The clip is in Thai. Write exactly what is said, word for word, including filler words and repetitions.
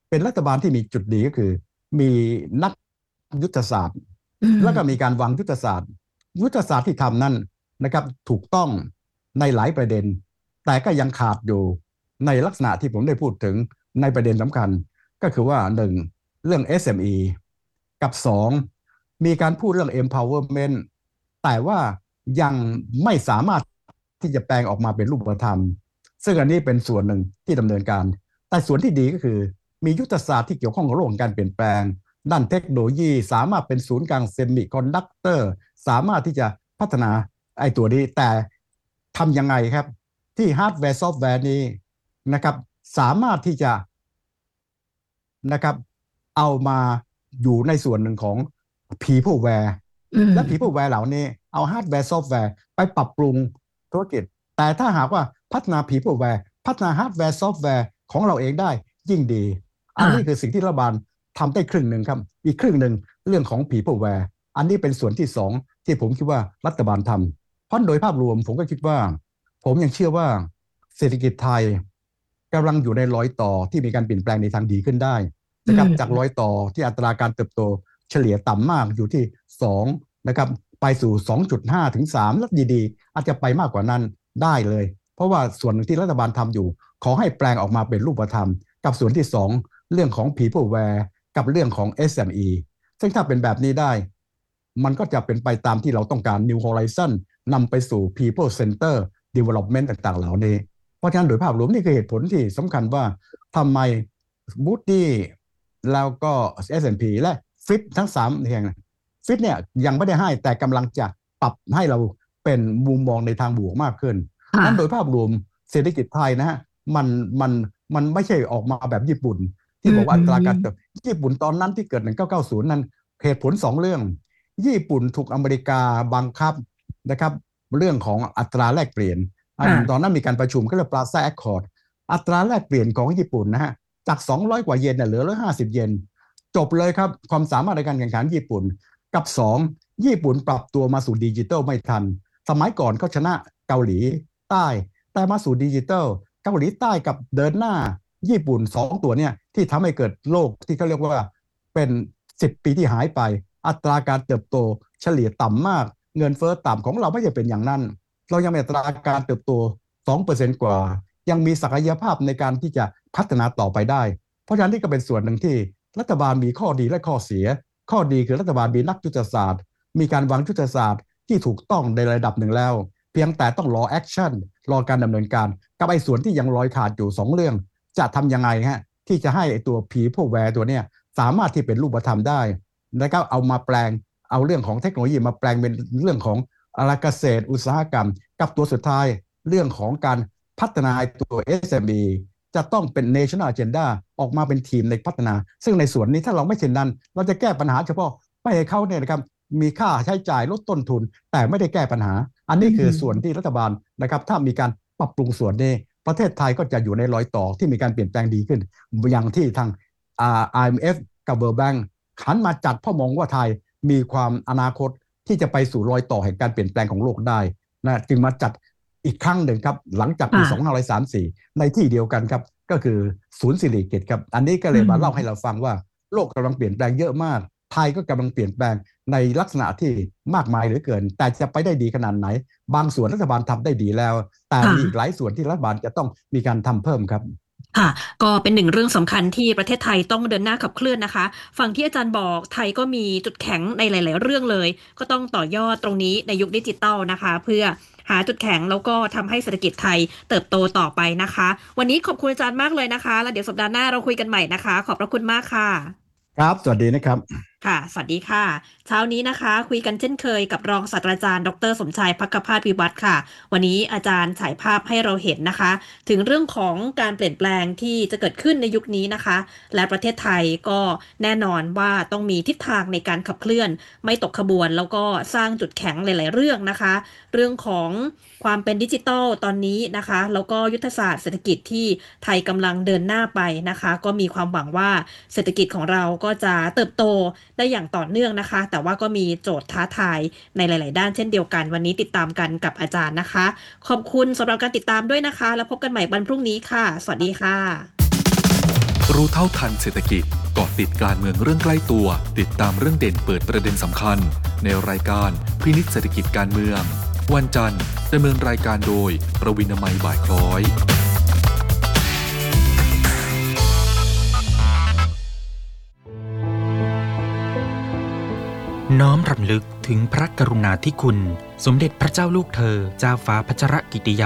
เป็นรัฐบาลที่มีจุดดีก็คือมีนักยุทธศาสตร์แล้วก็มีการวางยุทธศาสตร์ยุทธศาสตร์ที่ทำนั้นนะครับถูกต้องในหลายประเด็นแต่ก็ยังขาดอยู่ในลักษณะที่ผมได้พูดถึงในประเด็นสำคัญก็คือว่าหนึ่งเรื่อง เอส เอ็ม อี กับสองมีการพูดเรื่อง empowerment แต่ว่ายังไม่สามารถที่จะแปลงออกมาเป็นรูปธรรมซึ่งอันนี้เป็นส่วนหนึ่งที่ดำเนินการแต่ส่วนที่ดีก็คือมียุทธศาสตร์ที่เกี่ยวข้องกับโลกการเปลี่ยนแปลงด้านเทคโนโลยีสามารถเป็นศูนย์กลางเซมิคอนดักเตอร์สามารถที่จะพัฒนาไอ้ตัวนี้แต่ทำยังไงครับที่ฮาร์ดแวร์ซอฟต์แวร์นี้นะครับสามารถที่จะนะครับเอามาอยู่ในส่วนหนึ่งของ peopleware และ peopleware เหล่านี้เอาฮาร์ดแวร์ซอฟต์แวร์ไปปรับปรุงธุรกิจแต่ถ้าหากว่าพัฒนา peopleware พัฒนาฮาร์ดแวร์ซอฟต์แวร์ของเราเองได้ยิ่งดีอันนี้คือสิ่งที่รัฐบาลทำได้ครึ่งหนึ่งครับอีกครึ่งหนึ่งเรื่องของ peopleware อันนี้เป็นส่วนที่สองที่ผมคิดว่ารัฐบาลทำเพราะโดยภาพรวมผมก็คิดว่าผมยังเชื่อว่าเศรษฐกิจไทยกำลังอยู่ในรอยต่อที่มีการเปลี่ยนแปลงในทางดีขึ้นได้นะครับจากรอยต่อที่อัตราการเติบโตเฉลี่ยต่ำมากอยู่ที่สองนะครับไปสู่ สองจุดห้า ถึง สามแล้วดีๆอาจจะไปมากกว่านั้นได้เลยเพราะว่าส่วนหนึ่งที่รัฐบาลทำอยู่ขอให้แปลงออกมาเป็นรูปธรรมกับส่วนที่สองเรื่องของ peopleware กับเรื่องของ เอส เอ็ม อี ซึ่งถ้าเป็นแบบนี้ได้มันก็จะเป็นไปตามที่เราต้องการ New Horizon นำไปสู่ People Center Development ต่างๆเหล่านี้เพราะฉะนั้นโดยภาพรวมนี่คือเหตุผลที่สำคัญว่าทำไม Moody แล้วก็ เอส แอนด์ พี และ ฟิต ทั้งสามแห่งฟิตเนี่ยยังไม่ได้ให้แต่กำลังจะปรับให้เราเป็นมุมมองในทางบวกมากขึ้นนั้นโดยภาพรวมเศรษฐกิจไทยนะฮะมันมันมันไม่ใช่ออกมาแบบญี่ปุ่นที่บอกว่าอัตราการเติบโตญี่ปุ่นตอนนั้นที่เกิดหนึ่งพันเก้าร้อยเก้าสิบนั้นเหตุผลสองเรื่องญี่ปุ่นถูกอเมริกาบังคับนะครับเรื่องของอัตราแลกเปลี่ยนตอนนั้นมีการประชุมก็เรียก Plaza Accord อัตราแลกเปลี่ยนของญี่ปุ่นนะฮะจากสองร้อยกว่าเยนเนี่ยเหลือหนึ่งร้อยห้าสิบเยนจบเลยครับความสามารถในการแข่งขันญี่ปุ่นกับสองญี่ปุ่นปรับตัวมาสู่ดิจิทัลไม่ทันสมัยก่อนเขาชนะเกาหลีใต้แต่มาสู่ดิจิทัลเกาหลีใต้กับเดินหน้าญี่ปุ่นสองตัวเนี่ยที่ทำให้เกิดโลกที่เขาเรียกว่าเป็นสิบปีที่หายไปอัตราการเติบโตเฉลี่ยต่ำมากเงินเฟ้อต่ำของเราไม่ใช่เป็นอย่างนั้นเรายังมีอัตราการเติบโต สองเปอร์เซ็นต์ กว่ายังมีศักยภาพในการที่จะพัฒนาต่อไปได้เพราะฉะนั้นนี่ก็เป็นส่วนหนึ่งที่รัฐบาลมีข้อดีและข้อเสียข้อดีคือรัฐบาลมีนักยุทธศาสตร์มีการวางยุทธศาสตร์ที่ถูกต้องในระดับหนึ่งแล้วเพียงแต่ต้องรอแอคชั่นรอการดำเนินการกับไอ้ส่วนที่ยังลอยขาดอยู่สองเรื่องจะทำยังไงฮะที่จะให้ไอ้ตัว peopleware ตัวเนี้ยสามารถที่เป็นรูปธรรมได้แล้วก็เอามาแปลงเอาเรื่องของเทคโนโลยีมาแปลงเป็นเรื่องของอะไรเกษตรอุตสาหกรรมกับตัวสุดท้ายเรื่องของการพัฒนาตัว เอส เอ็ม อี จะต้องเป็น national agenda ออกมาเป็นทีมในพัฒนาซึ่งในส่วนนี้ถ้าเราไม่เช่นนั้นเราจะแก้ปัญหาเฉพาะไม่ให้เขาเนี่ยนะครับมีค่าใช้จ่ายลดต้นทุนแต่ไม่ได้แก้ปัญหาอันนี้คือส่วนที่รัฐบาลนะครับถ้ามีการปรับปรุงส่วนนี้ประเทศไทยก็จะอยู่ในรอยต่อที่มีการเปลี่ยนแปลงดีขึ้นอย่างที่ทาง ไอ เอ็ม เอฟ กับ World Bank ขันมาจัดเพราะมองว่าไทยมีความอนาคตที่จะไปสู่รอยต่อแห่งการเปลี่ยนแปลงของโลกได้นะจึงมาจัดอีกครั้งหนึ่งครับหลังจากปีสองพันห้าร้อยสามสิบสี่ในที่เดียวกันครับก็คือศูนย์สิริกิติ์ครับอันนี้ก็เลยมาเล่าให้เราฟังว่าโลกกำลังเปลี่ยนแปลงเยอะมากไทยก็กำลังเปลี่ยนแปลงในลักษณะที่มากมายเหลือเกินแต่จะไปได้ดีขนาดไหนบางส่วนรัฐบาลทำได้ดีแล้วแต่มีอีกหลายส่วนที่รัฐบาลจะต้องมีการทำเพิ่มครับค่ะก็เป็นหนึ่งเรื่องสำคัญที่ประเทศไทยต้องเดินหน้าขับเคลื่อนนะคะฟังที่อาจารย์บอกไทยก็มีจุดแข็งในหลายๆเรื่องเลยก็ต้องต่อยอดตรงนี้ในยุคดิจิตอลนะคะเพื่อหาจุดแข็งแล้วก็ทำให้เศรษฐกิจไทยเติบโตต่อไปนะคะวันนี้ขอบคุณอาจารย์มากเลยนะคะแล้วเดี๋ยวสัปดาห์หน้าเราคุยกันใหม่นะคะขอบพระคุณมากค่ะครับสวัสดีนะครับค่ะสวัสดีค่ะเช้านี้นะคะคุยกันเช่นเคยกับรองศาสตราจารย์ดรสมชายภักพาสวิวัฒน์ค่ะวันนี้อาจารย์ฉายภาพให้เราเห็นนะคะถึงเรื่องของการเปลี่ยนแปลงที่จะเกิดขึ้นในยุคนี้นะคะและประเทศไทยก็แน่นอนว่าต้องมีทิศทางในการขับเคลื่อนไม่ตกขบวนแล้วก็สร้างจุดแข็งหลายๆเรื่องนะคะเรื่องของความเป็นดิจิทัลตอนนี้นะคะแล้วก็ยุทธศาสตร์เศรษฐกิจที่ไทยกำลังเดินหน้าไปนะคะก็มีความหวังว่าเศรษฐกิจของเราก็จะเติบโตได้อย่างต่อเนื่องนะคะแต่ว่าก็มีโจทย์ท้าทายในหลายๆด้านเช่นเดียวกันวันนี้ติดตามกันกับอาจารย์นะคะขอบคุณสำหรับการติดตามด้วยนะคะแล้วพบกันใหม่วันพรุ่งนี้ค่ะสวัสดีค่ะรู้เท่าทันเศรษฐกิจเกาะติดการเมืองเรื่องใกล้ตัวติดตามเรื่องเด่นเปิดประเด็นสำคัญในรายการพินิจเศรษฐกิจการเมืองวันจันทร์ดำเนินรายการโดยประวินามัยบ่ายคล้อยน้อมรำลึกถึงพระกรุณาธิคุณสมเด็จพระเจ้าลูกเธอเจ้าฟ้าพัชรกิติยา